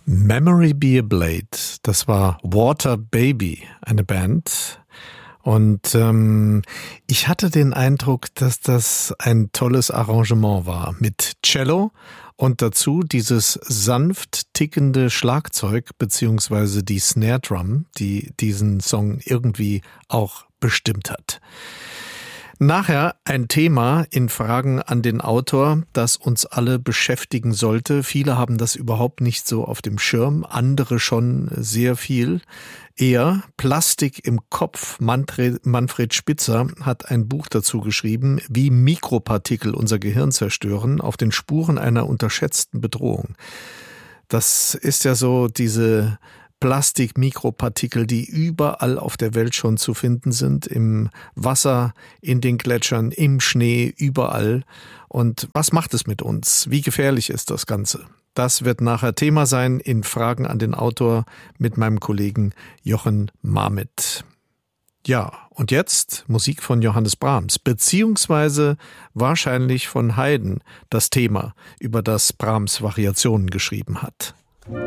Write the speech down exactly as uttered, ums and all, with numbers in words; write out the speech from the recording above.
Memory Be a Blade, das war Water Baby, eine Band. Und ähm, ich hatte den Eindruck, dass das ein tolles Arrangement war mit Cello und dazu dieses sanft tickende Schlagzeug beziehungsweise die Snare Drum, die diesen Song irgendwie auch bestimmt hat. Nachher ein Thema in Fragen an den Autor, das uns alle beschäftigen sollte. Viele haben das überhaupt nicht so auf dem Schirm, andere schon sehr viel. Er, Plastik im Kopf, Manfred, Manfred Spitzer hat ein Buch dazu geschrieben, wie Mikropartikel unser Gehirn zerstören, auf den Spuren einer unterschätzten Bedrohung. Das ist ja so diese Plastikmikropartikel, die überall auf der Welt schon zu finden sind, im Wasser, in den Gletschern, im Schnee, überall. Und was macht es mit uns? Wie gefährlich ist das Ganze? Das wird nachher Thema sein in Fragen an den Autor mit meinem Kollegen Jochen Marmitt. Ja, und jetzt Musik von Johannes Brahms, beziehungsweise wahrscheinlich von Haydn, das Thema, über das Brahms Variationen geschrieben hat.